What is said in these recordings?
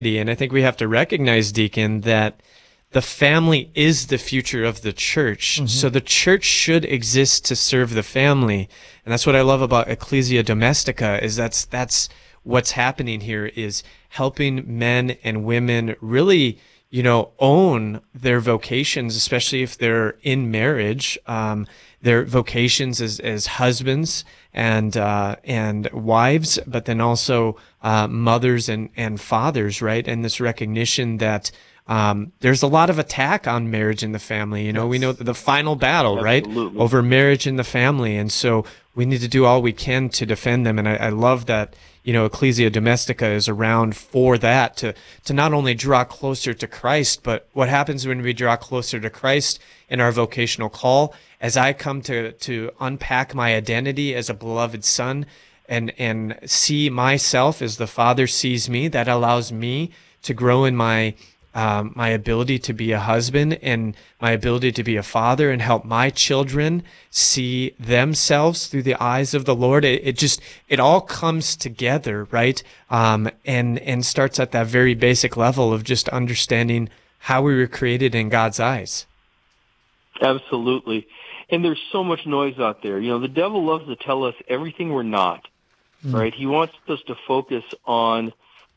And I think we have to recognize, Deacon, that the family is the future of the church. Mm-hmm. So the church should exist to serve the family. And that's what I love about Ecclesia Domestica, is that's what's happening here, is helping men and women really, own their vocations, especially if they're in marriage, their vocations as husbands and wives, but then also mothers and fathers, right? And this recognition that there's a lot of attack on marriage and the family. Yes. We know the final battle, Absolutely. right, over marriage and the family. And so we need to do all we can to defend them. And I love that, Ecclesia Domestica is around for that, to not only draw closer to Christ, but what happens when we draw closer to Christ in our vocational call, as I come to unpack my identity as a beloved son and see myself as the Father sees me, that allows me to grow in my ability to be a husband and my ability to be a father, and help my children see themselves through the eyes of the Lord. It all comes together, right? And starts at that very basic level of just understanding how we were created in God's eyes. Absolutely. And there's so much noise out there. The devil loves to tell us everything we're not, right? He wants us to focus on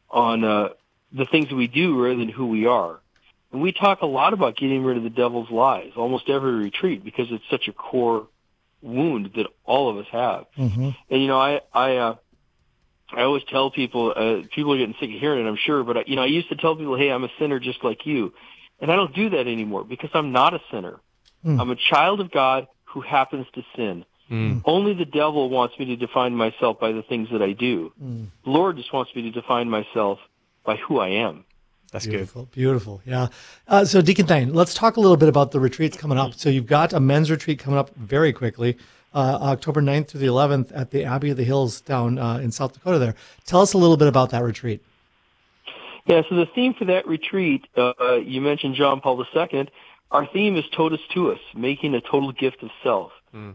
the things that we do rather than who we are. And we talk a lot about getting rid of the devil's lies, almost every retreat, because it's such a core wound that all of us have. Mm-hmm. And, I always tell people, people are getting sick of hearing it, I'm sure, but, I used to tell people, hey, I'm a sinner just like you. And I don't do that anymore because I'm not a sinner. I'm a child of God who happens to sin. Only the devil wants me to define myself by the things that I do. The Lord just wants me to define myself by who I am. That's beautiful, good. Beautiful, yeah. So Deacon Thane, let's talk a little bit about the retreats coming up. So you've got a men's retreat coming up very quickly, October 9th through the 11th at the Abbey of the Hills down in South Dakota there. Tell us a little bit about that retreat. Yeah, so the theme for that retreat, you mentioned John Paul II. Our theme is Totus Tuus, making a total gift of self.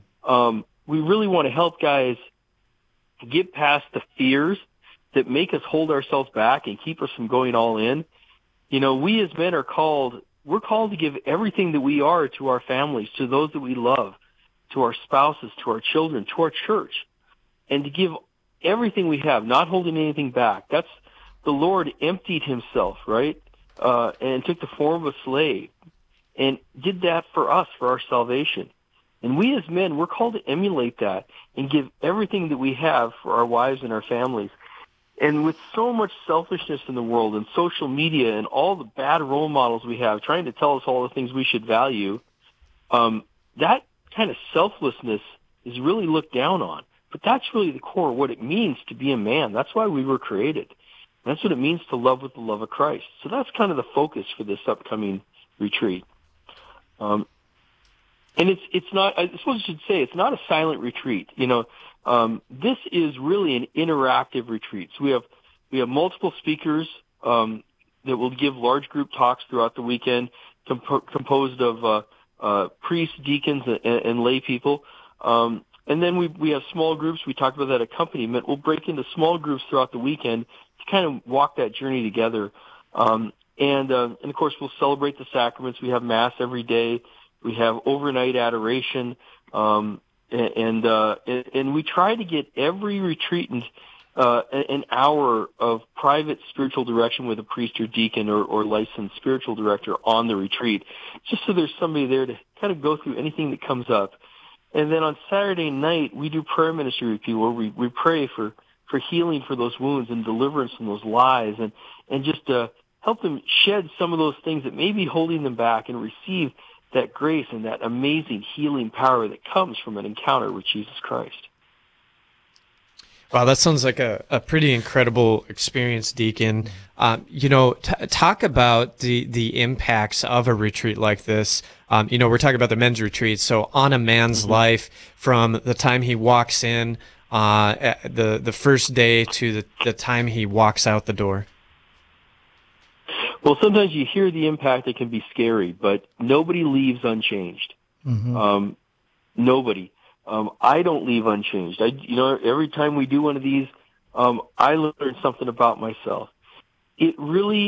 We really want to help guys get past the fears that make us hold ourselves back and keep us from going all in. We as men we're called to give everything that we are to our families, to those that we love, to our spouses, to our children, to our church, and to give everything we have, not holding anything back. That's the Lord emptied himself, right? And took the form of a slave and did that for us, for our salvation. And we as men, we're called to emulate that and give everything that we have for our wives and our families. And with so much selfishness in the world and social media and all the bad role models we have trying to tell us all the things we should value, that kind of selflessness is really looked down on. But that's really the core of what it means to be a man. That's why we were created. That's what it means to love with the love of Christ. So that's kind of the focus for this upcoming retreat. And it's not, I suppose I should say, it's not a silent retreat. This is really an interactive retreat. So we have multiple speakers that will give large group talks throughout the weekend, composed of priests, deacons, and lay people. And then we have small groups. We talked about that accompaniment. We'll break into small groups throughout the weekend to kind of walk that journey together. And of course, we'll celebrate the sacraments. We have Mass every day. We have overnight adoration. And we try to get every retreatant an hour of private spiritual direction with a priest or deacon or licensed spiritual director on the retreat, just so there's somebody there to kind of go through anything that comes up. And then on Saturday night, we do prayer ministry with people where we pray for healing for those wounds and deliverance from those lies, and just help them shed some of those things that may be holding them back and receive that grace and that amazing healing power that comes from an encounter with Jesus Christ. Wow, that sounds like a pretty incredible experience, Deacon. Talk about the impacts of a retreat like this. We're talking about the men's retreat. So on a man's life, from the time he walks in, the first day to the time he walks out the door. Well, sometimes you hear the impact, it can be scary, but nobody leaves unchanged. Nobody. I don't leave unchanged. Every time we do one of these, I learn something about myself. it really